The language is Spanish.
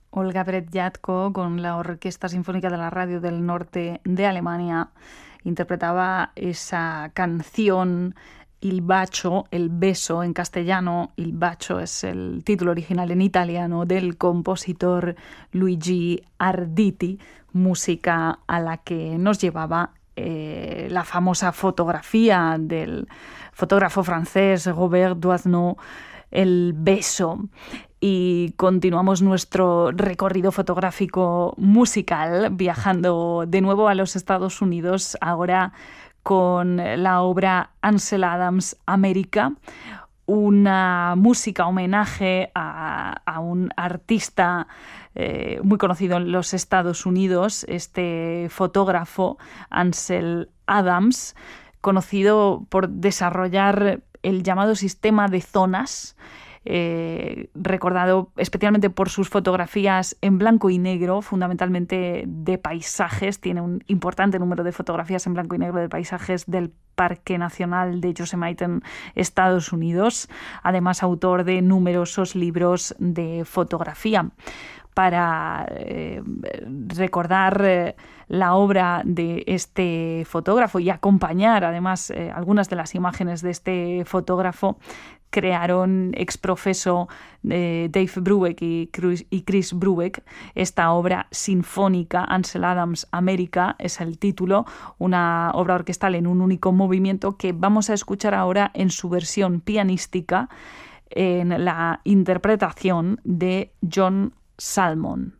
Olga Bretjatko con la Orquesta Sinfónica de la Radio del Norte de Alemania interpretaba esa canción Il bacio, el beso en castellano. Il bacio es el título original en italiano del compositor Luigi Arditi, música a la que nos llevaba la famosa fotografía del fotógrafo francés Robert Doisneau, El beso. Y continuamos nuestro recorrido fotográfico musical viajando de nuevo a los Estados Unidos, ahora con la obra Ansel Adams America, una música homenaje a un artista muy conocido en los Estados Unidos, este fotógrafo Ansel Adams, conocido por desarrollar el llamado sistema de zonas, recordado especialmente por sus fotografías en blanco y negro, fundamentalmente de paisajes. Tiene un importante número de fotografías en blanco y negro de paisajes del Parque Nacional de Yosemite en Estados Unidos, además autor de numerosos libros de fotografía. Para recordar la obra de este fotógrafo y acompañar además algunas de las imágenes de este fotógrafo, crearon ex professo Dave Brubeck y Chris Brubeck esta obra sinfónica, Ansel Adams America es el título, una obra orquestal en un único movimiento que vamos a escuchar ahora en su versión pianística en la interpretación de John Salmon.